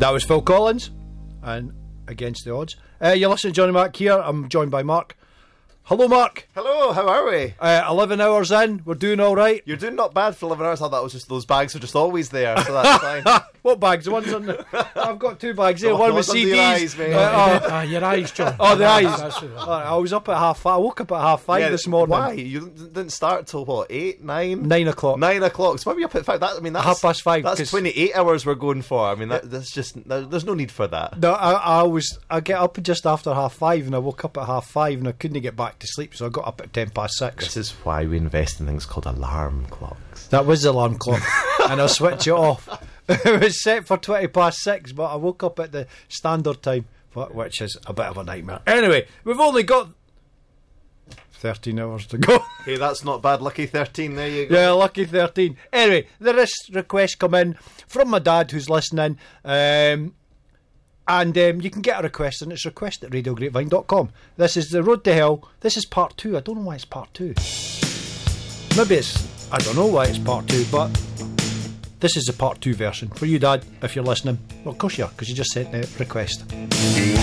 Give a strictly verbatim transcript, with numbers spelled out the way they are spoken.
That was Phil Collins, and Against the Odds. Uh, you're listening to Johnny Mac here. I'm joined by Mark. Hello, Mark. Hello, how are we? Uh, eleven hours in, we're doing all right. You're doing not bad for eleven hours. I thought that was just those bags are just always there, so that's fine. What bags? The ones on the... I've got two bags here. Oh, one the with ones C Ds. under your eyes, mate. Uh, oh, Uh, your eyes, John. oh, the eyes. That's it. Uh, I was up at half five. I woke up at half five Yeah, this morning. Why? You didn't start till what? Eight, nine, Nine o'clock. Nine o'clock. So why were you up at five? That I mean, that's Half past five, That's 'cause- twenty-eight hours we're going for. I mean, that, that's just there's no need for that. No, I, I was. I get up just after half five, and I woke up at half five, and I couldn't get back to sleep, so I got up at ten past six. This is why we invest in things called alarm clocks. That was the alarm clock, and I'll switch it off. It was set for twenty past six, but I woke up at the standard time, which is a bit of a nightmare. Anyway, we've only got thirteen hours to go. Hey, that's not bad. Lucky thirteen. There you go. Yeah, lucky thirteen. Anyway, there is requests come in from my dad who's listening. Um, and um, you can get a request, and it's request at radio grapevine dot com. This is The Road to Hell. This is part two. I don't know why it's part two. Maybe it's... I don't know why it's part two, but this is the part two version. For you, Dad, if you're listening. Well, of course you are, because you just sent the request.